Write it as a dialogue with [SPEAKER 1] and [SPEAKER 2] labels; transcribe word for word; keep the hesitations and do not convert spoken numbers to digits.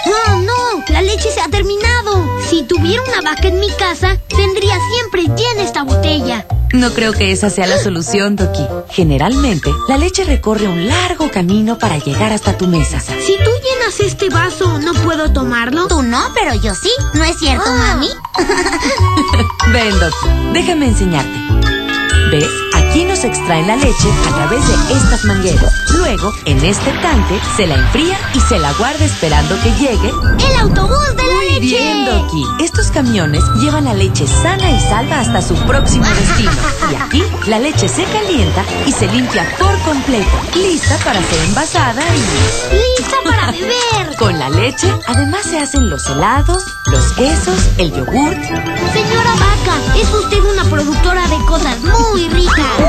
[SPEAKER 1] ¡Oh, no! ¡La leche se ha terminado! Si tuviera una vaca en mi casa, tendría siempre llena esta botella.
[SPEAKER 2] No creo que esa sea la solución, Doki. Generalmente, la leche recorre un largo camino para llegar hasta tu mesa.
[SPEAKER 1] Si tú llenas este vaso, ¿no puedo tomarlo?
[SPEAKER 3] Tú no, pero yo sí. ¿No es cierto,
[SPEAKER 1] Ah.
[SPEAKER 3] mami?
[SPEAKER 2] Ven, Doki, déjame enseñarte. ¿Ves? Aquí nos extraen la leche a través de estas mangueras. Luego, en este tanque, se la enfría y se la guarda esperando que llegue.
[SPEAKER 1] ¡El autobús de la
[SPEAKER 2] Muy
[SPEAKER 1] leche!
[SPEAKER 2] bien, Doki. Estos camiones llevan la leche sana y salva hasta su próximo destino. Y aquí, la leche se calienta y se limpia por completo. Lista para ser envasada y...
[SPEAKER 1] ¡Lista para beber!
[SPEAKER 2] Con la leche, además se hacen los helados, los quesos, el yogurt.
[SPEAKER 1] Señora Vaca, es usted una productora de cosas muy ricas.